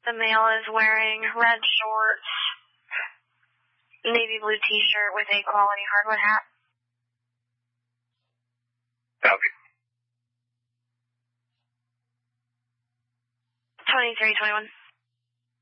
The male is wearing red shorts, navy blue t-shirt with a quality hardwood hat. Copy. 2321.